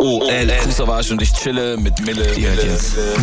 KISSOL, Kuh-Savage und ich chille mit Mille. Mille.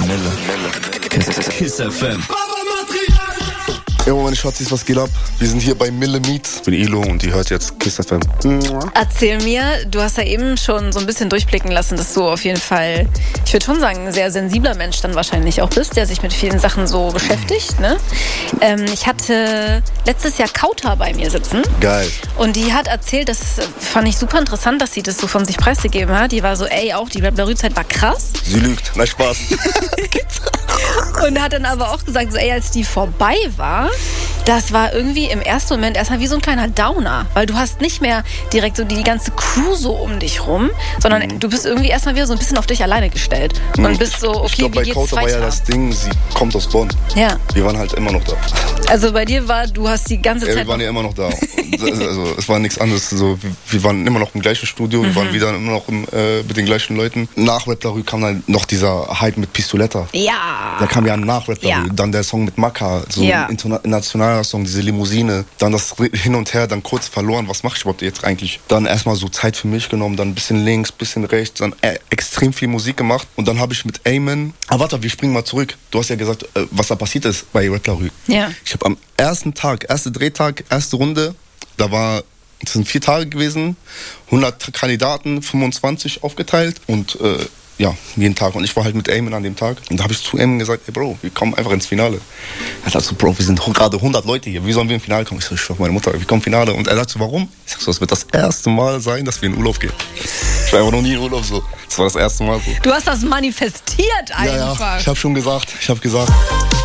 Kiss FM. Jo, meine Schatzis, was geht ab? Wir sind hier bei Mille Meets. Ich bin Ilo und ihr hört jetzt Kiss FM. Erzähl mir, du hast ja eben schon so ein bisschen durchblicken lassen, dass du auf jeden Fall, ich würde schon sagen, ein sehr sensibler Mensch dann wahrscheinlich auch bist, der sich mit vielen Sachen so beschäftigt, ne? Ich hatte letztes Jahr Kauta bei mir sitzen. Geil. Und die hat erzählt, das fand ich super interessant, dass sie das so von sich preisgegeben hat. Die war so, auch die Rap-Larue-Zeit war krass. Sie lügt. Nein, Spaß. Und hat dann aber auch gesagt, so, als die vorbei war, das war irgendwie im ersten Moment erstmal wie so ein kleiner Downer. Weil du hast nicht mehr direkt so die ganze Crew so um dich rum, sondern du bist irgendwie erstmal wieder so ein bisschen auf dich alleine gestellt. Und bist so, okay, ich glaub, wie geht's bei Kauta weiter? war ja das Ding, sie kommt aus Bonn. Ja. Wir waren halt immer noch da. Also bei dir war, du hast die ganze Zeit... Wir waren ja immer noch da. Also es war nichts anderes. So, wir waren immer noch im gleichen Studio, wir waren wieder immer noch mit den gleichen Leuten. Nach Rap-Larue kam dann noch dieser Hype mit Pistoletta. Ja. Da kam ja nach Rap-Larue. Ja. Dann der Song mit Maka, so ein internationaler Song, diese Limousine. Dann das Hin und Her, dann kurz verloren. Was mache ich überhaupt jetzt eigentlich? Dann erstmal so Zeit für mich genommen, dann ein bisschen links, ein bisschen rechts, dann extrem viel Musik gemacht. Und dann habe ich mit Amen... warte, wir springen mal zurück. Du hast ja gesagt, was da passiert ist bei Rap-Larue. Ja. Ich habe am ersten Tag, erster Drehtag, erste Runde, das sind 4 Tage gewesen, 100 Kandidaten, 25 aufgeteilt und jeden Tag. Und ich war halt mit Amen an dem Tag. Und da habe ich zu Amen gesagt, ey Bro, wir kommen einfach ins Finale. Er sagt so, Bro, wir sind gerade 100 Leute hier, wie sollen wir ins Finale kommen? Ich so, ich schwör meine Mutter, wir kommen ins Finale. Und er sagt so, warum? Ich sag so, es wird das erste Mal sein, dass wir in Urlaub gehen. Ich war einfach noch nie in Urlaub so. Das war das erste Mal so. Du hast das manifestiert einfach. Ja, ich habe schon gesagt,